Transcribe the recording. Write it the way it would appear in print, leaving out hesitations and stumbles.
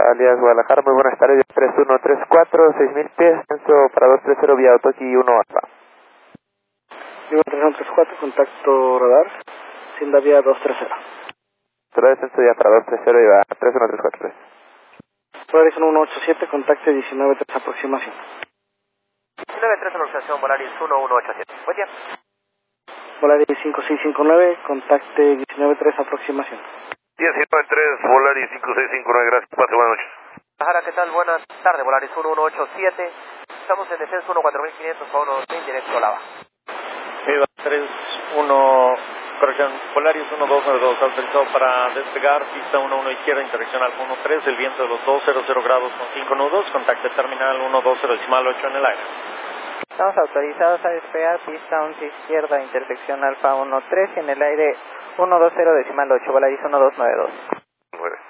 alias Guadalajara, muy buenas tardes, 3134, 6000 pies, descenso para 230 vía Otoki 1 Alfa. 3134, contacto radar, Hacienda vía 230. Solo descenso ya para 230 y va 31343. Volaris 1187, contacte 193 aproximación. 193 aproximación, Volaris 1187. Buen día. Volaris 5659, contacte 193 aproximación. 193, Volaris 5659, gracias, pase, buenas noches. Guadalajara, ¿qué tal? Buenas tardes, Volaris 1187. Estamos en descenso 14500 para 1 directo a Lava. Viva 31, corrección, Volaris 1292, autorizado para despegar, pista 11 izquierda, interacción Alfa 13, el viento de los 200 grados con 5 nudos, contacto terminal 120.8 en el aire. Estamos autorizados a despegar, pista 11 izquierda, intersección Alfa 13 y en el aire 120.8, Volaris 1292. Bueno.